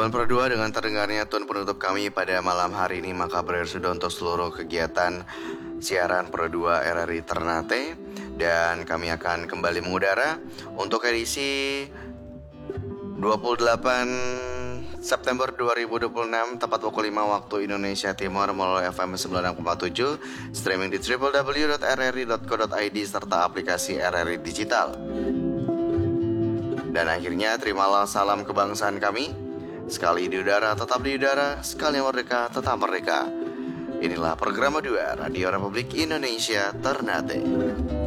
Sobat Pro 2, dengan terdengarnya tune penutup kami pada malam hari ini, maka berakhir sudah untuk seluruh kegiatan siaran Pro 2 RRI Ternate. Dan kami akan kembali mengudara untuk edisi 28 September 2026 tepat pukul 5 waktu Indonesia Timur melalui FM 96,7, streaming di www.rri.co.id serta aplikasi RRI Digital. Dan akhirnya terimalah salam kebangsaan kami. Sekali di udara tetap di udara, sekali merdeka tetap merdeka. Inilah program 2 Radio Republik Indonesia Ternate.